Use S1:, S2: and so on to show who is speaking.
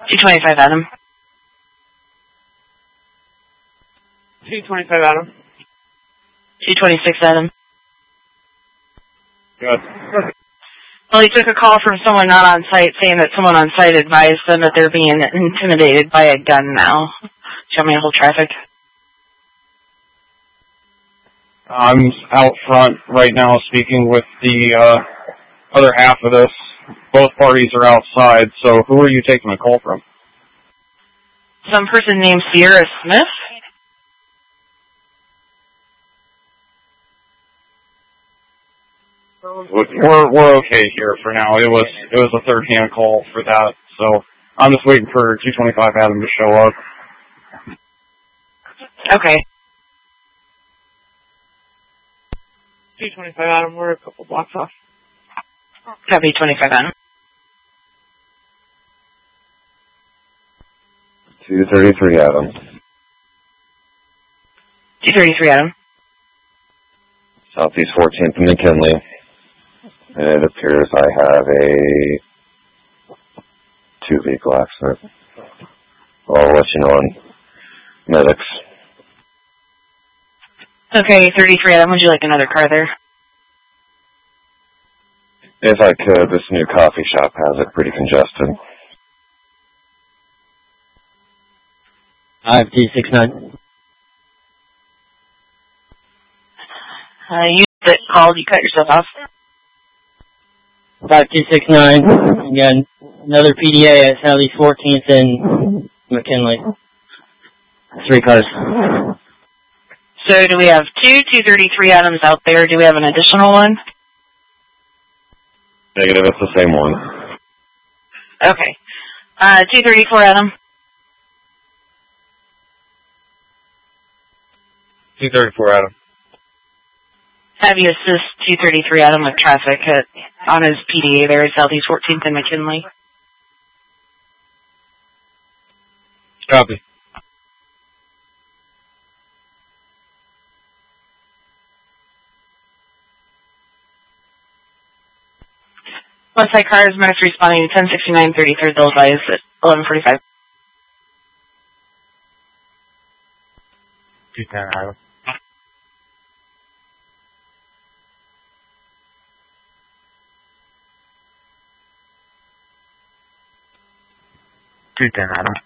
S1: 225 Adam.
S2: 225 Adam.
S1: 226 Adam.
S2: Good.
S1: Well, he took a call from someone not on site saying that someone on site advised them that they're being intimidated by a gun now. Do you want me to hold traffic?
S2: I'm out front right now speaking with the other half of this. Both parties are outside, so who are you taking a call from?
S1: Some person named Sierra Smith?
S2: We're okay here for now. It was a third-hand call for that, so I'm just waiting for 225 Adam to show up.
S1: Okay.
S2: 225 Adam, we're a couple blocks off.
S1: Copy 25 Adam.
S3: 233 Adam.
S1: 233 Adam.
S3: Southeast 14th and McKinley. And it appears I have a 2-vehicle accident. I'll let you know on medics.
S1: Okay, 33 Adam, would you like another car there?
S3: If I could, this new coffee shop has it pretty congested.
S4: 5269.
S1: You that called, you cut yourself off.
S4: 5269. Again, another PDA at Southeast 14th and McKinley. 3 cars.
S1: So do we have 233 Adams out there? Do we have an additional one?
S3: Negative, it's the same one.
S1: Okay. 234 Adam.
S2: 234 Adam.
S1: Have you assist 233 Adam with traffic on his PDA there at Southeast 14th and McKinley?
S2: Copy.
S1: Westside Cars, Max responding to 1069 33rd Bill Advice at 1145.
S2: 210 Adam. 210 Adam.